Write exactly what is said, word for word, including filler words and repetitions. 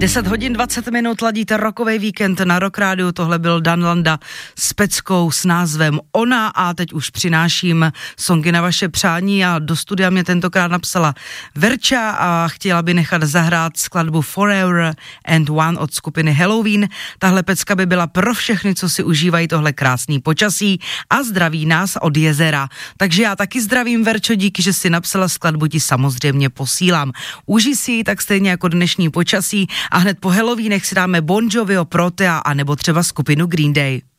deset hodin dvacet minut, ladíte rokovej víkend na Rock Rádiu, tohle byl Dan Landa s peckou s názvem Ona a teď už přináším songy na vaše přání a do studia mě tentokrát napsala Verča a chtěla by nechat zahrát skladbu Forever and One od skupiny Halloween. Tahle pecka by byla pro všechny, co si užívají tohle krásný počasí a zdraví nás od jezera. Takže já taky zdravím, Verčo, díky, že si napsala skladbu, ti samozřejmě posílám. Užij si ji tak stejně jako dnešní počasí a hned po Halloweenech si dáme Bon Joviho, Protea a nebo třeba skupinu Green Day.